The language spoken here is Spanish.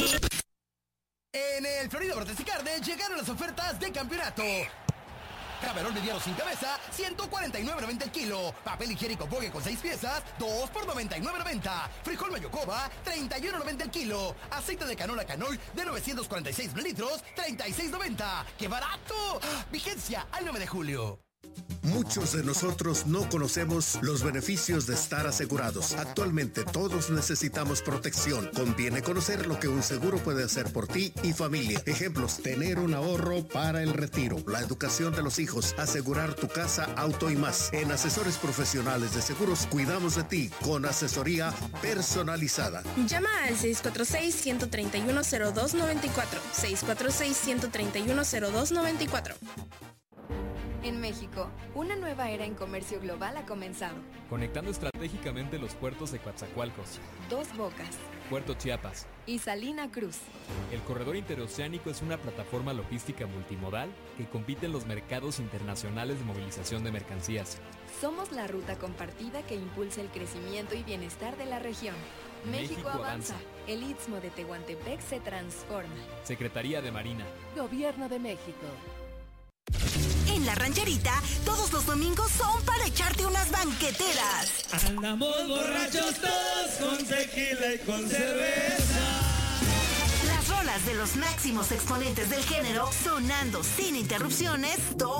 En el Florida Brotes y Carne llegaron las ofertas de campeonato. Camarón mediano sin cabeza, 149.90 el kilo. Papel higiénico Bogue con 6 piezas, 2 por 99.90. Frijol Mayocoba, 31.90 el kilo. Aceite de canola Canol de 946 mililitros, 36.90. ¡Qué barato! Vigencia al 9 de julio. Muchos de nosotros no conocemos los beneficios de estar asegurados. Actualmente todos necesitamos protección. Conviene conocer lo que un seguro puede hacer por ti y familia. Ejemplos: tener un ahorro para el retiro, la educación de los hijos, asegurar tu casa, auto y más. En Asesores Profesionales de Seguros cuidamos de ti con asesoría personalizada. Llama al 646-131-0294. 646-131-0294. En México, una nueva era en comercio global ha comenzado. Conectando estratégicamente los puertos de Coatzacoalcos, Dos Bocas, Puerto Chiapas y Salina Cruz. El corredor interoceánico es una plataforma logística multimodal que compite en los mercados internacionales de movilización de mercancías. Somos la ruta compartida que impulsa el crecimiento y bienestar de la región. México avanza. El Istmo de Tehuantepec se transforma. Secretaría de Marina. Gobierno de México. En La Rancherita, todos los domingos son para echarte unas banqueteras. Andamos borrachos todos con tequila y con cerveza. Las rolas de los máximos exponentes del género sonando sin interrupciones